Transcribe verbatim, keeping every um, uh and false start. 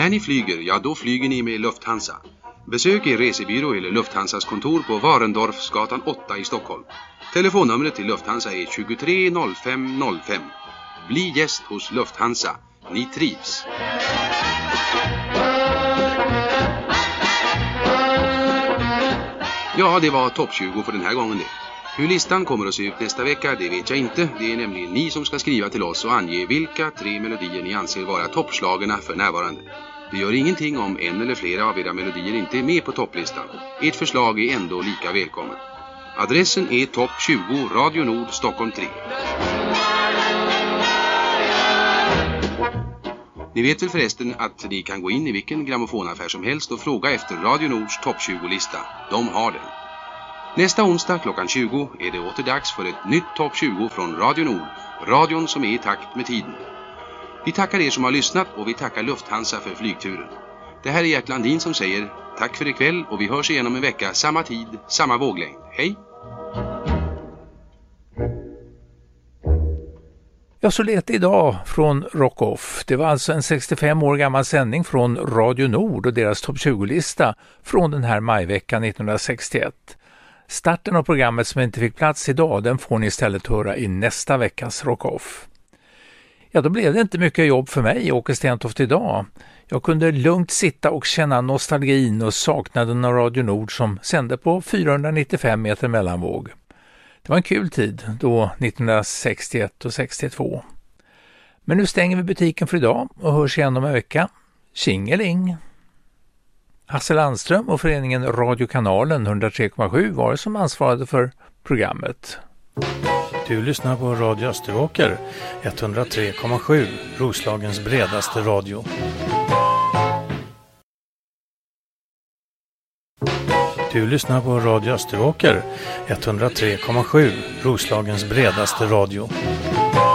När ni flyger, ja då flyger ni med Lufthansa. Besök er resebyrå eller Lufthansas kontor på Warendorfsgatan åtta i Stockholm. Telefonnumret till Lufthansa är tjugotre noll fem noll fem. Bli gäst hos Lufthansa. Ni trivs. Ja, det var topp tjugo för den här gången det. Hur listan kommer att se ut nästa vecka, det vet jag inte. Det är nämligen ni som ska skriva till oss och ange vilka tre melodier ni anser vara toppslagerna för närvarande. Det gör ingenting om en eller flera av era melodier inte är med på topplistan. Ert förslag är ändå lika välkommen. Adressen är topp tjugo, Radio Nord, Stockholm tre. Ni vet väl förresten att ni kan gå in i vilken grammofonaffär som helst och fråga efter Radio Nords topp tjugo-lista. De har den. Nästa onsdag klockan tjugo är det åter dags för ett nytt topp tjugo från Radio Nord. Radion som är i takt med tiden. Vi tackar er som har lyssnat och vi tackar Lufthansa för flygturen. Det här är Gert Landin som säger tack för ikväll och vi hörs igen om en vecka, samma tid, samma våglängd. Hej! Ja, så lät det idag från Rock Off. Det var alltså en sextiofem år gammal sändning från Radio Nord och deras topp tjugo-lista från den här majveckan nittonhundrasextioett. Starten av programmet som inte fick plats idag, den får ni istället höra i nästa veckas Rock Off. Ja, då blev det inte mycket jobb för mig, Åke Stentoft, idag. Jag kunde lugnt sitta och känna nostalgin och saknaden av Radio Nord som sände på fyrahundranittiofem meter mellanvåg. Det var en kul tid då, nittonhundrasextioett och sextiotvå. Men nu stänger vi butiken för idag och hörs igen om en vecka. Tjingeling! Hasse Landström och föreningen Radiokanalen hundratre komma sju var det som ansvarade för programmet. Du lyssnar på Radio Österåker, etthundratre komma sju, Roslagens bredaste radio. Du lyssnar på Radio Österåker, etthundratre komma sju, Roslagens bredaste radio.